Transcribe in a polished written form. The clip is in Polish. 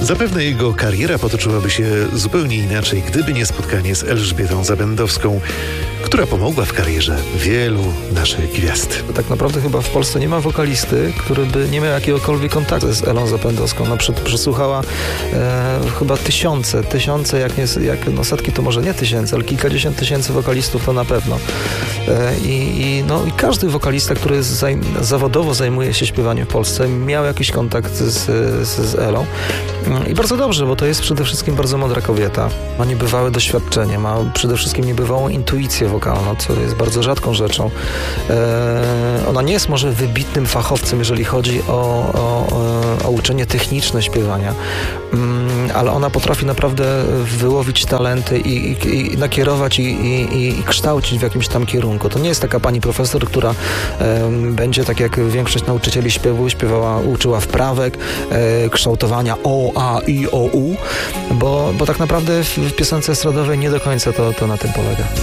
Zapewne jego kariera potoczyłaby się zupełnie inaczej, gdyby nie spotkanie z Elżbietą Zabędowską, która pomogła w karierze wielu naszych gwiazd. Tak naprawdę chyba w Polsce nie ma wokalisty, który by nie miał jakiegokolwiek kontaktu z Elą Zabędowską. No, przesłuchała chyba tysiące, jak setki to może nie tysięcy, ale kilkadziesiąt tysięcy wokalistów to na pewno. I każdy wokalista, który zawodowo zajmuje się śpiewaniem w Polsce, miał jakiś kontakt z Elą. I bardzo dobrze, bo to jest przede wszystkim bardzo mądra kobieta. Ma niebywałe doświadczenie, ma przede wszystkim niebywałą intuicję wokalną, co jest bardzo rzadką rzeczą. Ona nie jest może wybitnym fachowcem, jeżeli chodzi o uczenie techniczne śpiewania, ale ona potrafi naprawdę wyłowić talenty i nakierować i kształcić w jakimś tam kierunku. To nie jest taka pani profesor, która będzie, tak jak większość nauczycieli śpiewu, uczyła wprawek, kształtowania o, a, i, o, u, bo tak naprawdę w piosence estradowej nie do końca to na tym polega.